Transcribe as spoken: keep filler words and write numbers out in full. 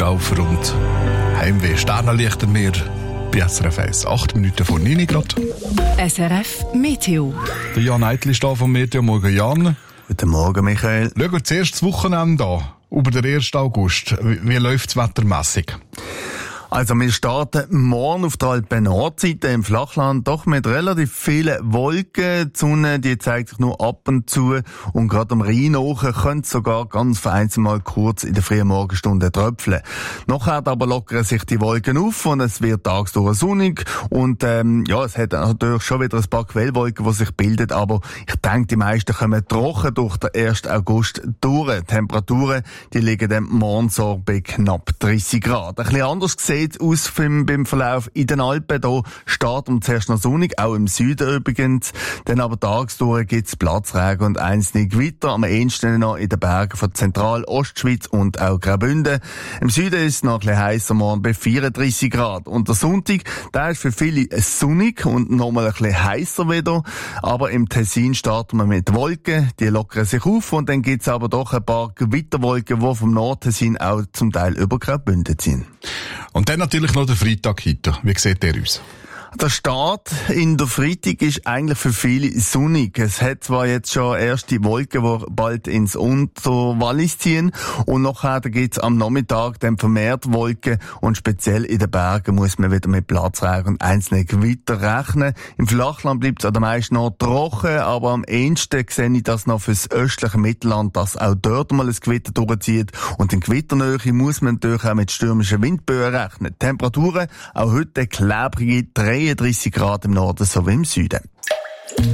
Staufer und Heimweh. Sternenlicht am Meer bei S R F eins. Acht Minuten vor neun Grad. S R F Meteo. Der Jan Eitli ist hier vom Meteo. Morgen, Jan. Guten Morgen, Michael. Schauen wir zuerst das Wochenende an. Über den ersten August. Wie, wie läuft es wettermässig? Also wir starten morgen auf der Alpen-Nordseite im Flachland doch mit relativ vielen Wolken. Die Sonne, die zeigt sich nur ab und zu und gerade am Rhein hoch könnte es sogar ganz vereinzelt mal kurz in der frühen Morgenstunde tröpfeln. Nachher aber lockern sich die Wolken auf und es wird tagsdurch sonnig und ähm, ja, es hat natürlich schon wieder ein paar Quellwolken, die sich bilden, aber ich denke, die meisten kommen trocken durch den ersten August durch. Die Temperaturen, die liegen dann morgen so bei knapp dreißig Grad. Ein bisschen anders gesehen sieht aus beim, beim Verlauf in den Alpen. Hier startet um zuerst noch sonnig, auch im Süden übrigens. Dann aber tagsdurch gibt es Platzregen und einzelne Gewitter. Am ehesten noch in den Bergen von Zentral-Ostschweiz und auch Graubünden. Im Süden ist es noch ein bisschen heißer, morgen bei vierunddreißig Grad. Und der Sonntag, der ist für viele sonnig und nochmal ein bisschen heißer wieder. Aber im Tessin starten wir mit Wolken. Die lockern sich auf und dann gibt es aber doch ein paar Gewitterwolken, die vom Nordtessin auch zum Teil über Graubünden ziehen. Und dann natürlich noch der Freitag heute. Wie sieht der aus? Der Start in der Freitag ist eigentlich für viele sonnig. Es hat zwar jetzt schon erste Wolken, die bald ins Unterwallis ziehen. Und nachher gibt es am Nachmittag dann vermehrt Wolken. Und speziell in den Bergen muss man wieder mit Platzregen und einzelnen Gewitter rechnen. Im Flachland bleibt es am meisten noch trocken, aber am ehesten sehe ich das noch fürs östliche Mittelland, dass auch dort mal ein Gewitter durchzieht. Und in Gewitternähe muss man natürlich auch mit stürmischen Windböen rechnen. Die Temperaturen auch heute klebrige dreiunddreißig Grad im Norden sowie im Süden.